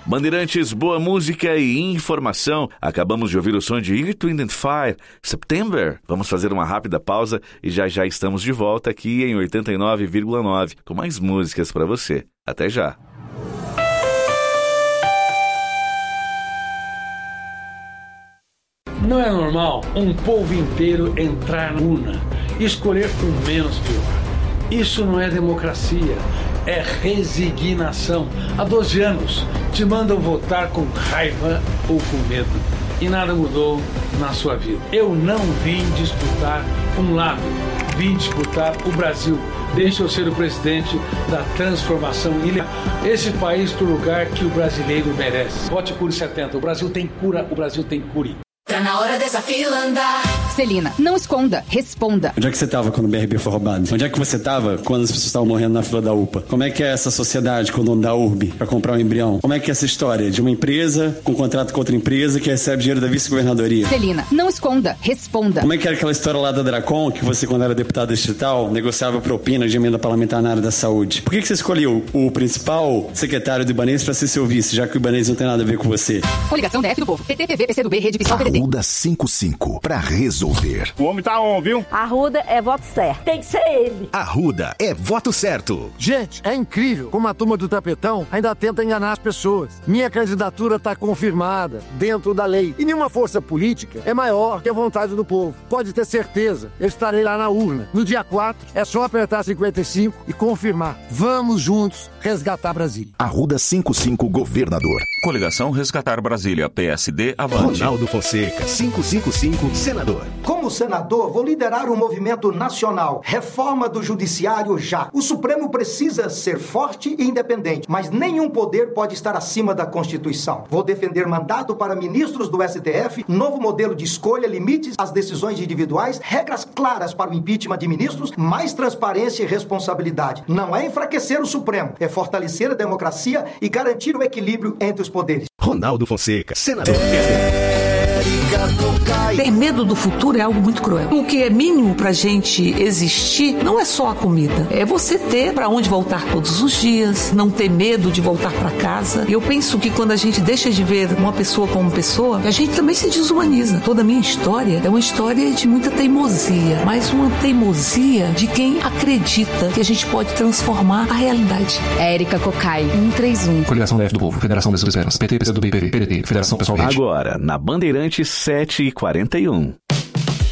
Bandeirantes, boa música e informação. Acabamos de ouvir o som de Earth, Wind and Fire, September. Vamos fazer uma rápida pausa e já estamos de volta aqui em 89,9 com mais músicas para você. Até já. Não é normal um povo inteiro entrar na urna e escolher o menos pior. Isso não é democracia, é resignação. Há 12 anos te mandam votar com raiva ou com medo e nada mudou na sua vida. Eu não vim disputar um lado, vim disputar o Brasil. Deixa eu ser o presidente da transformação ilha. Esse país para o lugar que o brasileiro merece. Vote Cure 70. O Brasil tem cura, o Brasil tem cure. Tá na hora dessa fila andar. Celina, não esconda, responda. Onde é que você estava quando o BRB foi roubado? Onde é que você estava quando as pessoas estavam morrendo na fila da UPA? Como é que é essa sociedade com o dono da URB para comprar um embrião? Como é que é essa história de uma empresa com contrato com outra empresa que recebe dinheiro da vice-governadoria? Celina, não esconda, responda. Como é que era aquela história lá da Dracon, que você, quando era deputado distrital, negociava propina de emenda parlamentar na área da saúde? Por que você escolheu o principal secretário do Ibanez para ser seu vice, já que o Ibanez não tem nada a ver com você? Coligação DF do Povo, PT, PV, PCdoB, Rede Pissol, PDT. Arruda 55, pra resolver. O homem tá on, viu? Arruda é voto certo. Tem que ser ele. Arruda é voto certo. Gente, é incrível como a turma do tapetão ainda tenta enganar as pessoas. Minha candidatura tá confirmada, dentro da lei. E nenhuma força política é maior que a vontade do povo. Pode ter certeza, eu estarei lá na urna. No dia 4, é só apertar 55 e confirmar. Vamos juntos resgatar Brasília. Arruda 55, governador. Coligação Resgatar Brasília, PSD, avante. Ronaldo Fonseca, 555, senador. Como senador, vou liderar um movimento nacional. Reforma do judiciário já. O Supremo precisa ser forte e independente, mas nenhum poder pode estar acima da Constituição. Vou defender mandato para ministros do STF, novo modelo de escolha, limites às decisões individuais, regras claras para o impeachment de ministros, mais transparência e responsabilidade. Não é enfraquecer o Supremo, é fortalecer a democracia e garantir o equilíbrio entre os poderes. Ronaldo Fonseca, senador. Ter medo do futuro é algo muito cruel. O que é mínimo pra gente existir não é só a comida. É você ter pra onde voltar todos os dias, não ter medo de voltar pra casa. Eu penso que quando a gente deixa de ver uma pessoa como pessoa, a gente também se desumaniza. Toda a minha história é uma história de muita teimosia, mas uma teimosia de quem acredita que a gente pode transformar a realidade. Érica Cocai, 131. Coligação DF do Povo, Federação das Esperanças, PT, PCdoB, PDT, Federação Pessoal Rede. Agora, na Bandeirantes 7h41.